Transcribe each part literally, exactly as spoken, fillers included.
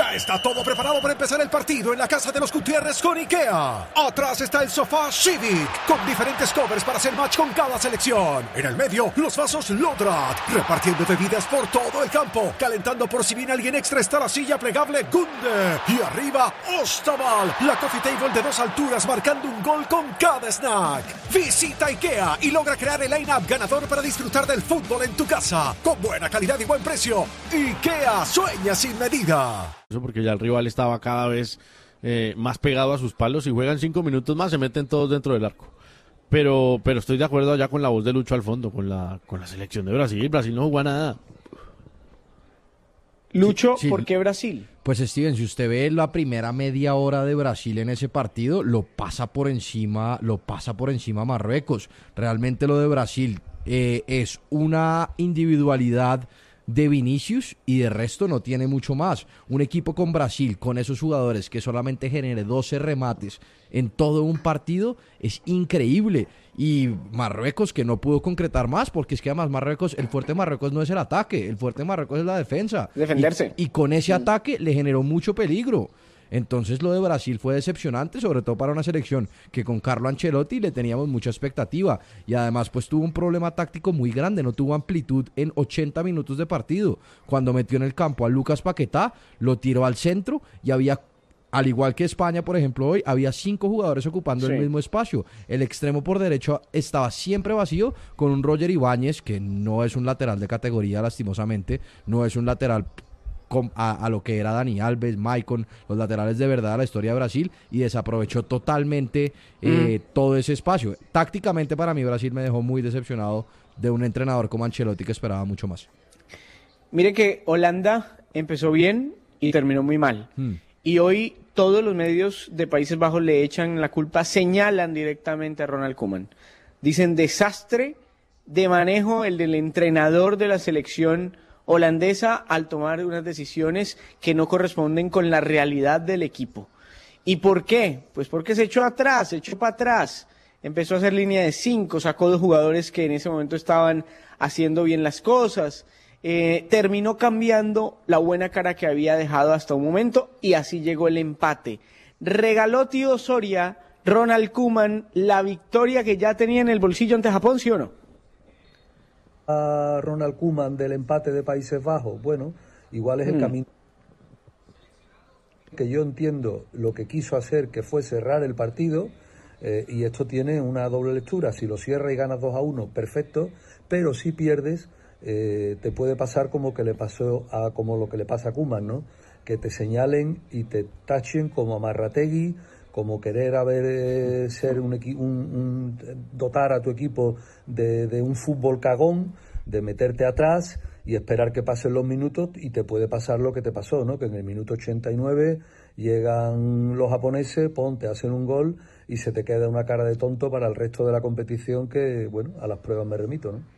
Ya está todo preparado para empezar el partido en la casa de los Gutiérrez con IKEA. Atrás está el sofá Civic, con diferentes covers para hacer match con cada selección. En el medio, los vasos Lodrat, repartiendo bebidas por todo el campo. Calentando por si viene alguien extra está la silla plegable Gunde. Y arriba, Ostaval, la coffee table de dos alturas marcando un gol con cada snack. Visita IKEA y logra crear el line-up ganador para disfrutar del fútbol en tu casa. Con buena calidad y buen precio. IKEA, sueña sin medida. Eso porque ya el rival estaba cada vez eh, más pegado a sus palos y juegan cinco minutos más, se meten todos dentro del arco. Pero pero estoy de acuerdo allá con la voz de Lucho al fondo, con la con la selección de Brasil. Brasil no jugó a nada. Lucho, Sí, sí. ¿por qué Brasil? Pues Steven, si usted ve la primera media hora de Brasil en ese partido, lo pasa por encima, lo pasa por encima Marruecos. Realmente lo de Brasil eh, es una individualidad de Vinicius y de resto no tiene mucho más. Un equipo con Brasil, con esos jugadores que solamente genere doce remates en todo un partido, es increíble. Y Marruecos que no pudo concretar más, porque es que además Marruecos, el fuerte de Marruecos no es el ataque, el fuerte de Marruecos es la defensa. Defenderse. Y, y con ese ataque le generó mucho peligro. Entonces lo de Brasil fue decepcionante, sobre todo para una selección que con Carlo Ancelotti le teníamos mucha expectativa y además pues tuvo un problema táctico muy grande, no tuvo amplitud en ochenta minutos de partido. Cuando metió en el campo a Lucas Paquetá, lo tiró al centro y había, al igual que España por ejemplo hoy, había cinco jugadores ocupando Sí. el mismo espacio. El extremo por derecho estaba siempre vacío con un Roger Ibáñez que no es un lateral de categoría lastimosamente, no es un lateral A, a lo que era Dani Alves, Maicon, los laterales de verdad de la historia de Brasil, y desaprovechó totalmente eh, mm. todo ese espacio. Tácticamente para mí Brasil me dejó muy decepcionado de un entrenador como Ancelotti que esperaba mucho más. Mire que Holanda empezó bien y terminó muy mal. Mm. Y hoy todos los medios de Países Bajos le echan la culpa, señalan directamente a Ronald Koeman. Dicen desastre de manejo el del entrenador de la selección holandesa al tomar unas decisiones que no corresponden con la realidad del equipo. ¿Y por qué? Pues porque se echó atrás, se echó para atrás, empezó a hacer línea de cinco, sacó dos jugadores que en ese momento estaban haciendo bien las cosas, eh, terminó cambiando la buena cara que había dejado hasta un momento y así llegó el empate. Regaló tío Soria, Ronald Koeman, la victoria que ya tenía en el bolsillo ante Japón, ¿sí o no? A Ronald Koeman del empate de Países Bajos, bueno, igual es el mm. camino que yo entiendo lo que quiso hacer, que fue cerrar el partido, eh, y esto tiene una doble lectura. Si lo cierras y ganas dos a uno, perfecto, pero si pierdes, eh, te puede pasar como que le pasó a como lo que le pasa a Koeman, ¿no? Que te señalen y te tachen como Amarrategui, como querer haber eh, ser un, equi- un, un dotar a tu equipo de, de un fútbol cagón, de meterte atrás y esperar que pasen los minutos, y te puede pasar lo que te pasó, ¿no? Que en el minuto ochenta y nueve llegan los japoneses, pon, te hacen un gol y se te queda una cara de tonto para el resto de la competición, que, bueno, a las pruebas me remito, ¿no?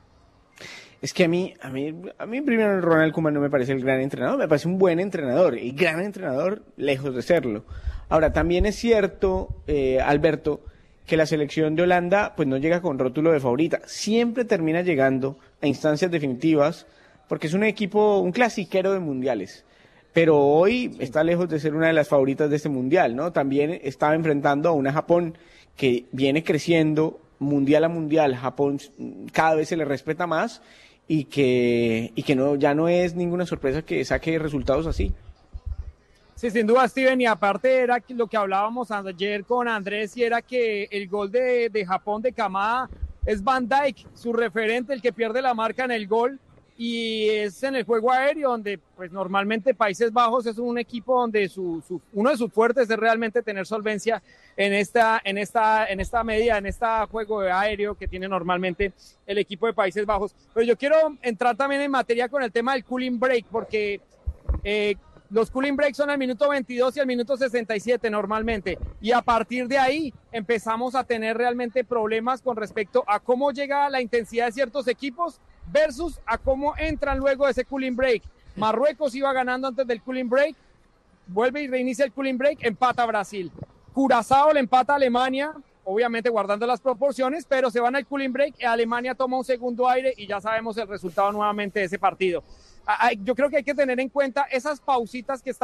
Es que a mí, a mí, a mí primero Ronald Koeman no me parece el gran entrenador, me parece un buen entrenador, y gran entrenador lejos de serlo. Ahora, también es cierto, eh, Alberto, que la selección de Holanda pues no llega con rótulo de favorita, siempre termina llegando a instancias definitivas, porque es un equipo, un clasiquero de mundiales, pero hoy está lejos de ser una de las favoritas de este mundial, ¿no? También estaba enfrentando a una Japón que viene creciendo mundial a mundial, Japón cada vez se le respeta más, y que, y que no, ya no es ninguna sorpresa que saque resultados así. Sí, sin duda, Steven, y aparte era lo que hablábamos ayer con Andrés, y era que el gol de, de Japón de Kamada es Van Dijk, su referente, el que pierde la marca en el gol, y es en el juego aéreo, donde pues normalmente Países Bajos es un equipo donde su, su, uno de sus fuertes es realmente tener solvencia en esta, en esta, en esta medida, en este juego aéreo que tiene normalmente el equipo de Países Bajos. Pero yo quiero entrar también en materia con el tema del cooling break, porque eh, los cooling breaks son al minuto veintidós y al minuto sesenta y siete normalmente, y a partir de ahí empezamos a tener realmente problemas con respecto a cómo llega la intensidad de ciertos equipos versus a cómo entran luego de ese cooling break. Marruecos iba ganando antes del cooling break, vuelve y reinicia el cooling break, empata Brasil. Curazao le empata a Alemania, obviamente guardando las proporciones, pero se van al cooling break y Alemania toma un segundo aire y ya sabemos el resultado nuevamente de ese partido. Yo creo que hay que tener en cuenta esas pausitas que está